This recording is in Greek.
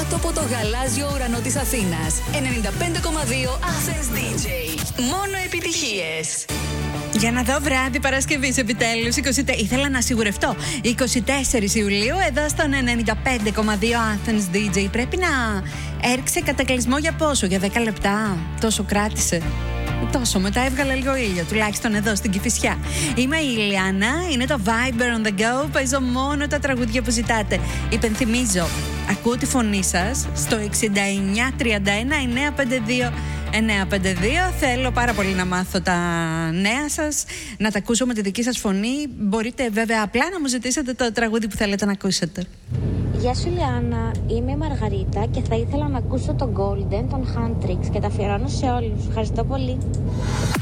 κάτω από το γαλάζιο ουρανό της Αθήνας. 95,2 Athens DJ. Μόνο επιτυχίες. Για να δω βράδυ Παρασκευής επιτέλους. Ήθελα να σιγουρευτώ. 24 Ιουλίου εδώ στον 95,2 Athens DJ. Πρέπει να έρξε κατακλυσμό για πόσο? Για 10 λεπτά. Τόσο κράτησε. Τόσο, μετά έβγαλα λίγο ήλιο, τουλάχιστον εδώ στην Κηφισιά. Είμαι η Ηλιάνα, είναι το Viber on the go. Παίζω μόνο τα τραγούδια που ζητάτε. Υπενθυμίζω, ακούω τη φωνή σας στο 6931-952-952. Θέλω πάρα πολύ να μάθω τα νέα σας, να τα ακούσω με τη δική σας φωνή. Μπορείτε βέβαια απλά να μου ζητήσετε το τραγούδι που θέλετε να ακούσετε. Γεια σου Λιάννα, είμαι η Μαργαρίτα και θα ήθελα να ακούσω το Golden των Handtricks και τα αφιερώνω σε όλους. Ευχαριστώ πολύ.